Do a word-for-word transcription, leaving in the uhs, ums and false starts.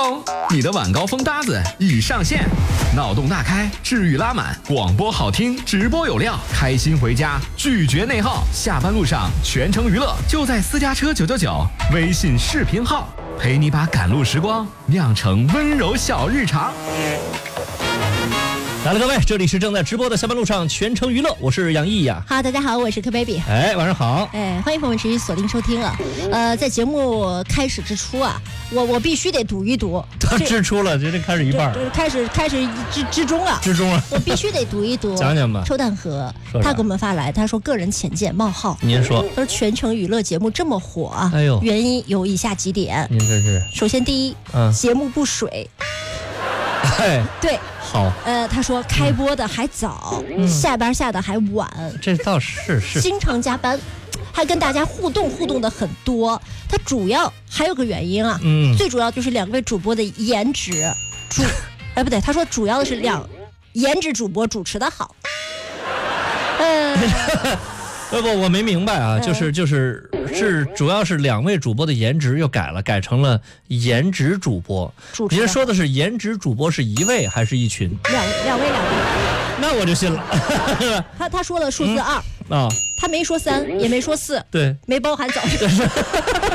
咚，你的晚高峰搭子已上线，脑洞大开，治愈拉满，广播好听，直播有料，开心回家，拒绝内耗。下班路上全程娱乐，就在私家车九九九微信视频号，陪你把赶路时光酿成温柔小日常。 来了，各位，这里是正在直播的下班路上全程娱乐，我是杨毅呀。 好，大家好，我是柯 baby。 哎，晚上好。 哎，欢迎朋友们持续锁定收听啊。呃，在节目开始之初啊，我我必须得读一读。 他支出了，这这开始一半， 开始开始之之中啊， 之中啊， 我必须得读一读。 讲讲吧。 抽蛋盒，他给我们发来，他说个人浅见冒号。 您说。 他说全程娱乐节目这么火啊， 哎呦， 原因有以下几点。 您这是。 首先第一，嗯，节目不水。 哎， 对。 好， 呃，他说开播的还早，嗯、下班下的还晚， 这倒是是经常加班，还跟大家互动互动的很多。他主要还有个原因啊，嗯，最主要就是两位主播的颜值，主，哎不对，他说主要的是两颜值主播主持的好。呃， 呃不，我没明白啊，就是就是是主要是两位主播的颜值又改了，改成了颜值主播。您说的是颜值主播是一位还是一群？ 两两位两位。 那我就信了。 他他说了数字二、 嗯、啊， 他没说三，也没说四， 对， 没包含早上。